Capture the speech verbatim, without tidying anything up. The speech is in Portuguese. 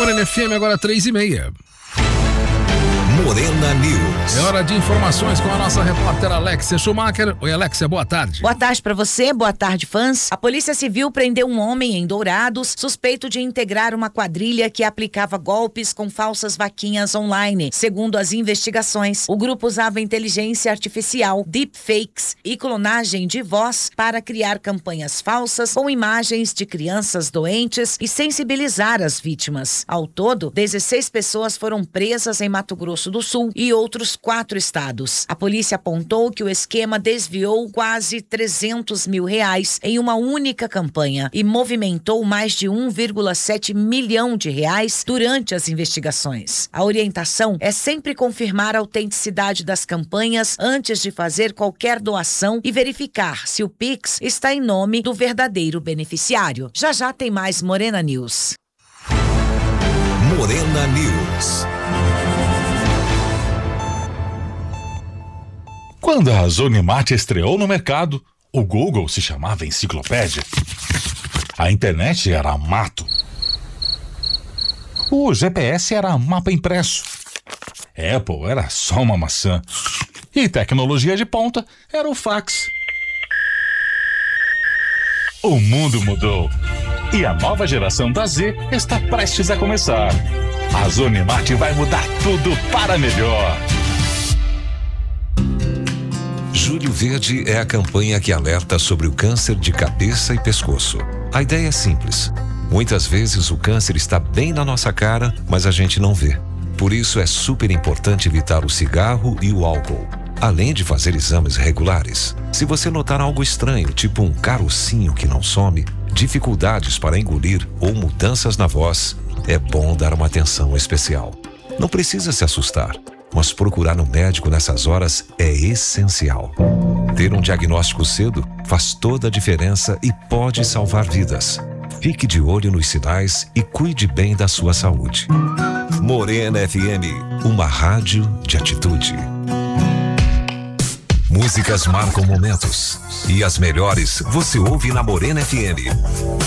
Morena F M, agora três e meia. Morena News. É hora de informações com a nossa repórter Alexia Schumacher. Oi, Alexia, boa tarde. Boa tarde pra você, boa tarde, fãs. A Polícia Civil prendeu um homem em Dourados, suspeito de integrar uma quadrilha que aplicava golpes com falsas vaquinhas online. Segundo as investigações, o grupo usava inteligência artificial, deepfakes e clonagem de voz para criar campanhas falsas com imagens de crianças doentes e sensibilizar as vítimas. Ao todo, dezesseis pessoas foram presas em Mato Grosso do Sul e outros quatro estados. A polícia apontou que o esquema desviou quase trezentos mil reais em uma única campanha e movimentou mais de um vírgula sete milhão de reais durante as investigações. A orientação é sempre confirmar a autenticidade das campanhas antes de fazer qualquer doação e verificar se o Pix está em nome do verdadeiro beneficiário. Já já tem mais Morena News. Morena News. Quando a Zonimat estreou no mercado, o Google se chamava Enciclopédia. A internet era mato. O G P S era mapa impresso. Apple era só uma maçã. E tecnologia de ponta era o fax. O mundo mudou. E a nova geração da Z está prestes a começar. A Zonimat vai mudar tudo para melhor. Julho Verde é a campanha que alerta sobre o câncer de cabeça e pescoço. A ideia é simples. Muitas vezes o câncer está bem na nossa cara, mas a gente não vê. Por isso é super importante evitar o cigarro e o álcool, além de fazer exames regulares. Se você notar algo estranho, tipo um carocinho que não some, dificuldades para engolir ou mudanças na voz, é bom dar uma atenção especial. Não precisa se assustar, mas procurar um médico nessas horas é essencial. Ter um diagnóstico cedo faz toda a diferença e pode salvar vidas. Fique de olho nos sinais e cuide bem da sua saúde. Morena F M, uma rádio de atitude. Músicas marcam momentos e as melhores você ouve na Morena F M.